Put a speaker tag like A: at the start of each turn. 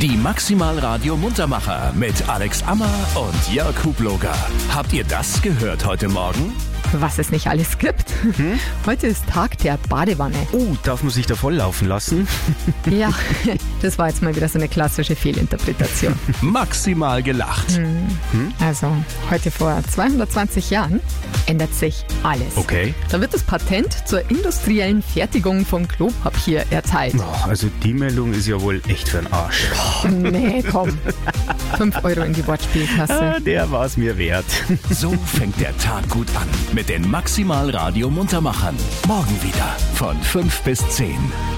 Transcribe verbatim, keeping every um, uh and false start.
A: Die Maximal Radio Muntermacher mit Alex Ammer und Jörg Hubloger. Habt ihr das gehört heute Morgen?
B: Was es nicht alles gibt. Hm? Heute ist Tag der Badewanne.
C: Oh, darf man sich da volllaufen lassen?
B: Ja, das war jetzt mal wieder so eine klassische Fehlinterpretation.
A: Maximal gelacht.
B: Hm. Hm? Also, heute vor zweihundertzwanzig Jahren ändert sich alles.
C: Okay.
B: Da wird das Patent zur industriellen Fertigung von Klopapier erteilt.
C: Oh, also die Meldung ist ja wohl echt für den Arsch.
B: Oh, nee, komm. Fünf Euro in die Wortspielkasse.
C: Ah, der war es mir wert.
A: So fängt der Tag gut an mit den Maximal Radio Muntermachern. Morgen wieder von fünf bis zehn.